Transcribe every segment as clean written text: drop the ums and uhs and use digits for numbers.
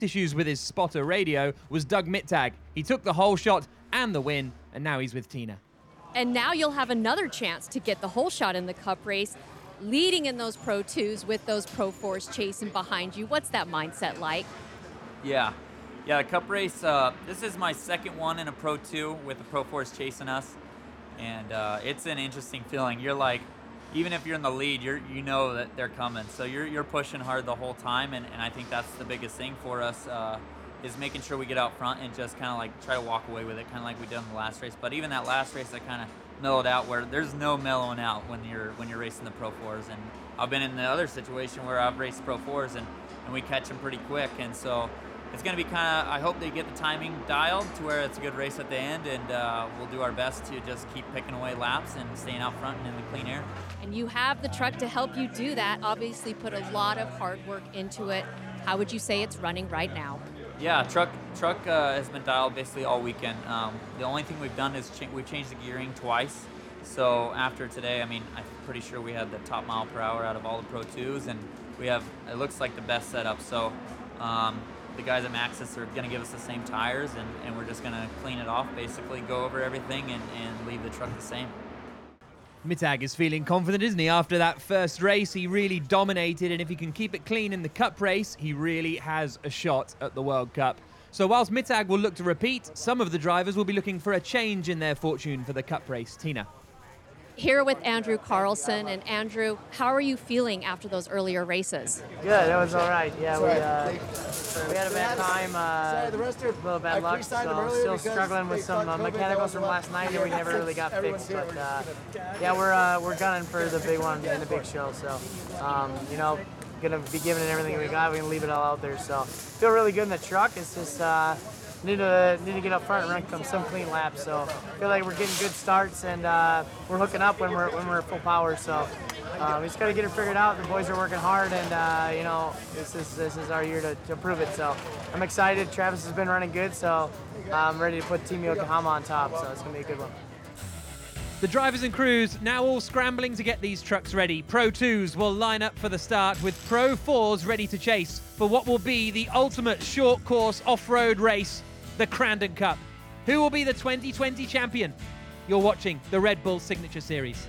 issues with his spotter radio was Doug Mittag. He took the whole shot and the win, and now he's with Tina. And now you'll have another chance to get the whole shot in the Cup race, leading in those Pro 2s with those Pro 4s chasing behind you. What's that mindset like? Yeah, the Cup race, this is my second one in a Pro 2 with the Pro 4s chasing us, and it's an interesting feeling. You're like, even if you're in the lead, you know that they're coming, so you're pushing hard the whole time, and I think that's the biggest thing for us, is making sure we get out front and just kind of like try to walk away with it, kind of like we did in the last race. But even that last race, I kind of mellowed out, where there's no mellowing out when you're racing the Pro 4s. And I've been in the other situation where I've raced Pro 4s and we catch them pretty quick. And so it's going to be kind of, I hope they get the timing dialed to where it's a good race at the end, and we'll do our best to just keep picking away laps and staying out front and in the clean air. And you have the truck to help you do that. Obviously put a lot of hard work into it. How would you say it's running right now? Yeah, truck has been dialed basically all weekend. The only thing we've done is we've changed the gearing twice. So after today, I mean, I'm pretty sure we had the top mile per hour out of all the Pro 2s, and we have, it looks like the best setup. So the guys at Maxxis are going to give us the same tires, and we're just going to clean it off, basically go over everything and leave the truck the same. Mittag is feeling confident, isn't he? After that first race, he really dominated, and if he can keep it clean in the Cup race, he really has a shot at the World Cup. So whilst Mittag will look to repeat, some of the drivers will be looking for a change in their fortune for the Cup race. Tina. Here with Andrew Carlson. And Andrew, how are you feeling after those earlier races? Good, it was all right. Yeah, we had a bad time, a little bad luck, so still struggling with some mechanicals from last night that we never really got fixed. But yeah, we're gunning for the big one in the big show. So you know, gonna be giving it everything we got. We're gonna leave it all out there. So feel really good in the truck. It's just need to get up front and run some clean laps. So feel like we're getting good starts, and we're hooking up when we're full power. So we just got to get it figured out. The boys are working hard, and you know, this is our year to prove it. So I'm excited. Travis has been running good, so I'm ready to put Team Yokohama on top. So it's gonna be a good one. The drivers and crews now all scrambling to get these trucks ready. Pro 2s will line up for the start, with Pro 4s ready to chase for what will be the ultimate short course off-road race, the Crandon Cup. Who will be the 2020 champion? You're watching the Red Bull Signature Series.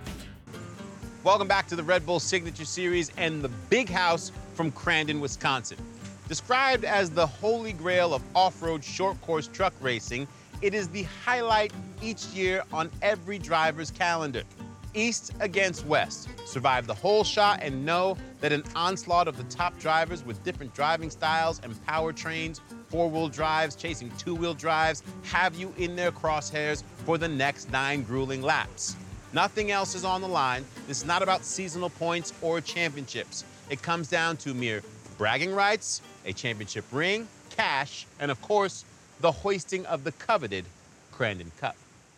Welcome back to the Red Bull Signature Series and the Big House from Crandon, Wisconsin. Described as the holy grail of off-road short course truck racing, it is the highlight each year on every driver's calendar. East against West. Survive the whole shot and know that an onslaught of the top drivers with different driving styles and powertrains, four-wheel drives, chasing two-wheel drives, have you in their crosshairs for the next 9 grueling laps. Nothing else is on the line. This is not about seasonal points or championships. It comes down to mere bragging rights, a championship ring, cash, and of course, the hoisting of the coveted Crandon Cup.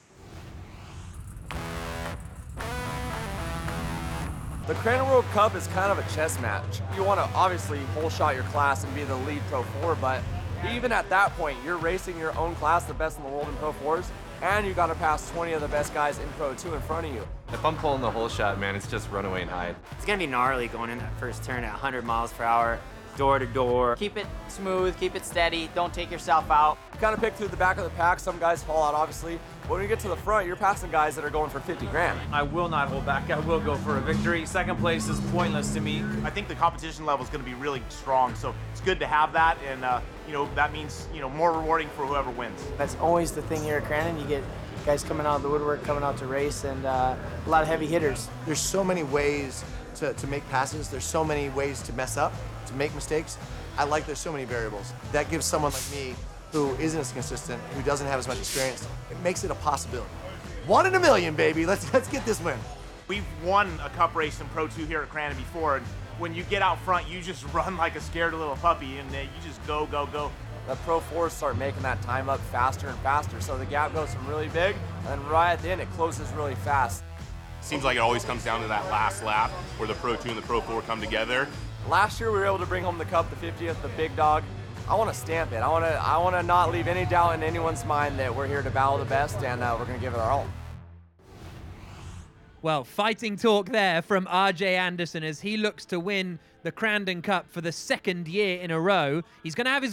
The Crandon World Cup is kind of a chess match. You want to obviously whole shot your class and be the lead Pro 4, but even at that point, you're racing your own class, the best in the world in Pro 4s, and you got to pass 20 of the best guys in Pro 2 in front of you. If I'm pulling the whole shot, man, it's just run away and hide. It's gonna be gnarly going in that first turn at 100 miles per hour, door to door. Keep it smooth, keep it steady, don't take yourself out. You kind of pick through the back of the pack. Some guys fall out, obviously. But when you get to the front, you're passing guys that are going for 50 grand. I will not hold back. I will go for a victory. Second place is pointless to me. I think the competition level is going to be really strong, so it's good to have that, and you know, that means, you know, more rewarding for whoever wins. That's always the thing here at Crandon. You get guys coming out of the woodwork, coming out to race, and a lot of heavy hitters. There's so many ways to make passes. There's so many ways to mess up, to make mistakes. I like there's so many variables. That gives someone like me, who isn't as consistent, who doesn't have as much experience, it makes it a possibility. 1 in a million, baby. Let's get this win. We've won a cup race in Pro 2 here at Crandon before, and when you get out front, you just run like a scared little puppy, and you just go, go, go. The Pro 4s start making that time up faster and faster, so the gap goes from really big, and then right at the end, it closes really fast. Seems like it always comes down to that last lap where the Pro 2 and the Pro 4 come together. Last year, we were able to bring home the Cup, the 50th, the big dog. I want to stamp it. I want to not leave any doubt in anyone's mind that we're here to battle the best, and we're going to give it our all. Well, fighting talk there from RJ Anderson as he looks to win the Crandon Cup for the 2nd year in a row. He's going to have his